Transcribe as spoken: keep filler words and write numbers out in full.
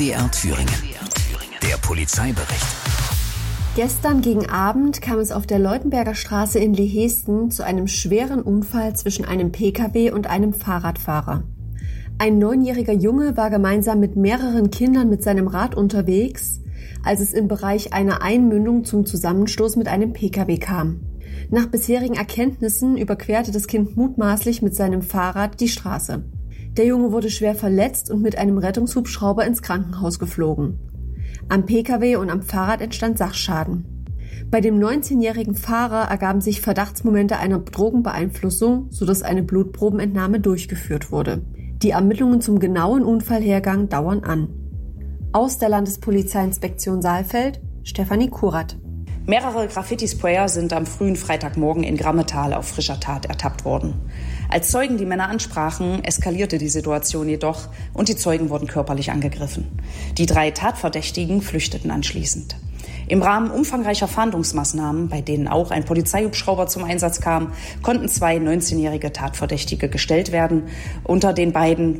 W R Thüringen. Der Polizeibericht. Gestern gegen Abend kam es auf der Leutenberger Straße in Lehesten zu einem schweren Unfall zwischen einem P K W und einem Fahrradfahrer. Ein neunjähriger Junge war gemeinsam mit mehreren Kindern mit seinem Rad unterwegs, als es im Bereich einer Einmündung zum Zusammenstoß mit einem P K W kam. Nach bisherigen Erkenntnissen überquerte das Kind mutmaßlich mit seinem Fahrrad die Straße. Der Junge wurde schwer verletzt und mit einem Rettungshubschrauber ins Krankenhaus geflogen. Am P K W und am Fahrrad entstand Sachschaden. Bei dem neunzehnjährigen Fahrer ergaben sich Verdachtsmomente einer Drogenbeeinflussung, sodass eine Blutprobenentnahme durchgeführt wurde. Die Ermittlungen zum genauen Unfallhergang dauern an. Aus der Landespolizeiinspektion Saalfeld, Stefanie Kurat. Mehrere Graffiti-Sprayer sind am frühen Freitagmorgen in Grammetal auf frischer Tat ertappt worden. Als Zeugen die Männer ansprachen, eskalierte die Situation jedoch und die Zeugen wurden körperlich angegriffen. Die drei Tatverdächtigen flüchteten anschließend. Im Rahmen umfangreicher Fahndungsmaßnahmen, bei denen auch ein Polizeihubschrauber zum Einsatz kam, konnten zwei neunzehnjährige Tatverdächtige gestellt werden. Unter den beiden